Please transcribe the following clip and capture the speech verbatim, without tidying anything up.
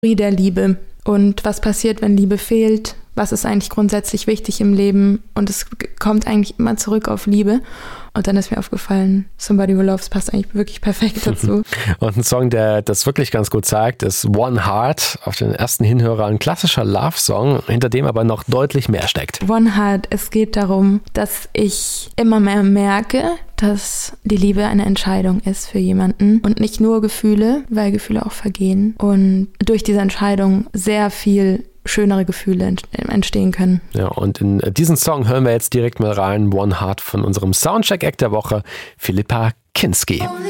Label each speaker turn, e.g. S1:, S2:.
S1: der Liebe und was passiert, wenn Liebe fehlt, was ist eigentlich grundsätzlich wichtig im Leben und es kommt eigentlich immer zurück auf Liebe. Und dann ist mir aufgefallen, Somebody Who Loves passt eigentlich wirklich perfekt dazu.
S2: Und ein Song, der das wirklich ganz gut zeigt, ist One Heart, auf den ersten Hinhörer ein klassischer Love-Song, hinter dem aber noch deutlich mehr steckt.
S1: One Heart, es geht darum, dass ich immer mehr merke, dass die Liebe eine Entscheidung ist für jemanden und nicht nur Gefühle, weil Gefühle auch vergehen und durch diese Entscheidung sehr viel schönere Gefühle entstehen können.
S2: Ja, und in diesen Song hören wir jetzt direkt mal rein. One Heart von unserem Soundcheck-Act der Woche, Philippa Kinski.